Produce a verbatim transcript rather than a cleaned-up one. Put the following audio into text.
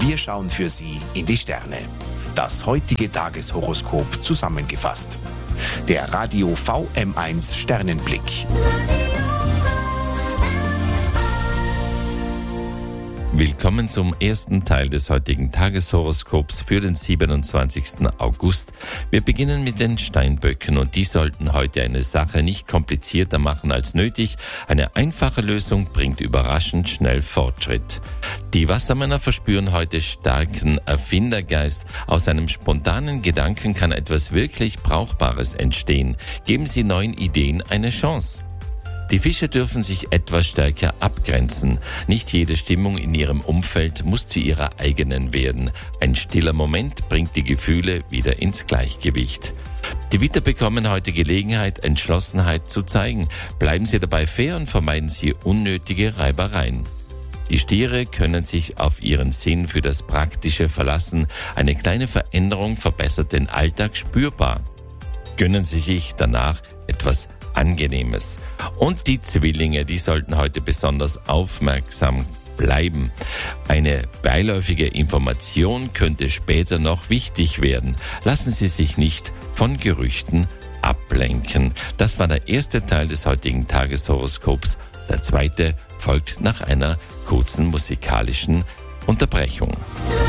Wir schauen für Sie in die Sterne. Das heutige Tageshoroskop zusammengefasst. Der Radio V M eins Sternenblick. Willkommen zum ersten Teil des heutigen Tageshoroskops für den siebenundzwanzigsten August. Wir beginnen mit den Steinböcken und die sollten heute eine Sache nicht komplizierter machen als nötig. Eine einfache Lösung bringt überraschend schnell Fortschritt. Die Wassermänner verspüren heute starken Erfindergeist. Aus einem spontanen Gedanken kann etwas wirklich Brauchbares entstehen. Geben Sie neuen Ideen eine Chance. Die Fische dürfen sich etwas stärker abgrenzen. Nicht jede Stimmung in ihrem Umfeld muss zu ihrer eigenen werden. Ein stiller Moment bringt die Gefühle wieder ins Gleichgewicht. Die Widder bekommen heute Gelegenheit, Entschlossenheit zu zeigen. Bleiben Sie dabei fair und vermeiden Sie unnötige Reibereien. Die Stiere können sich auf ihren Sinn für das Praktische verlassen. Eine kleine Veränderung verbessert den Alltag spürbar. Gönnen Sie sich danach etwas Angenehmes. Und die Zwillinge, die sollten heute besonders aufmerksam bleiben. Eine beiläufige Information könnte später noch wichtig werden. Lassen Sie sich nicht von Gerüchten ablenken. Das war der erste Teil des heutigen Tageshoroskops. Der zweite folgt nach einer kurzen musikalischen Unterbrechung.